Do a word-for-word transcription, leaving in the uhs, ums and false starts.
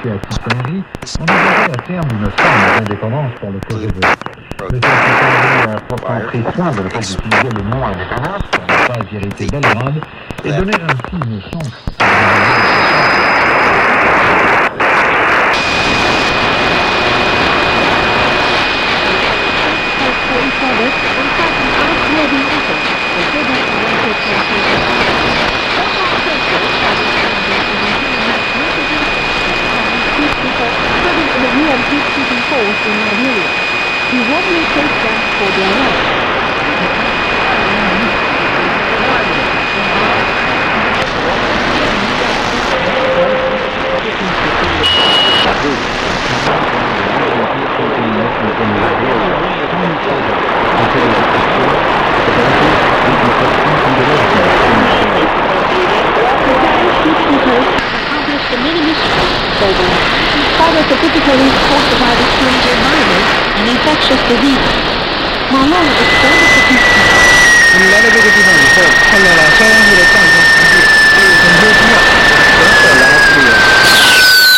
à Tito-Henry, envisageait à terme une forme d'indépendance pour le Kosovo. Le Tito-Henry a pourtant pris soin de ne pas utiliser le nom indépendance pour ne pas irriter Belgrade et donner ainsi une chance à He warmly takes them for their life. Accomplished the many missions program. Despite its difficulties caused by the strange environment and infectious diseases. Malone is going to Un loro che ti fanno, poi, allora,